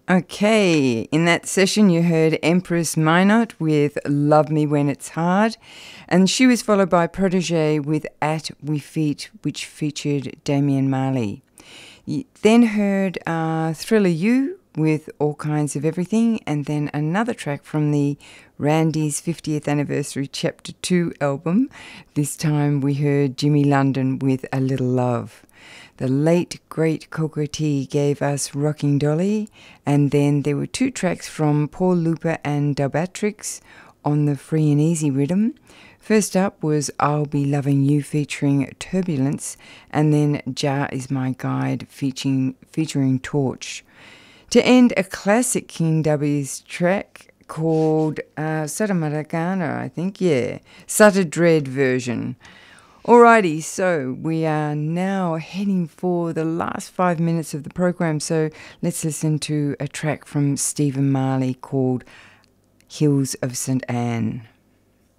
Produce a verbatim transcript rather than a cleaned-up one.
Okay, in that session you heard Empress Minot with Love Me When It's Hard, and she was followed by Protege with At We Feet, which featured Damian Marley. You then heard uh, Thriller You with All Kinds of Everything, and then another track from the Randy's fiftieth Anniversary Chapter two album. This time we heard Jimmy London with A Little Love. The late, great Cocoa Tea gave us Rocking Dolly, and then there were two tracks from Paul Luper and Dubbatrix on the Free and Easy rhythm. First up was I'll Be Loving You featuring Turbulence, and then Jah Is My Guide featuring, featuring Torch. To end, a classic King Dubby's track called uh, Sutta Maragana, I think, yeah, Sutta Dread version. Alrighty, so we are now heading for the last five minutes of the program, so let's listen to a track from Stephen Marley called Hills of Saint Anne.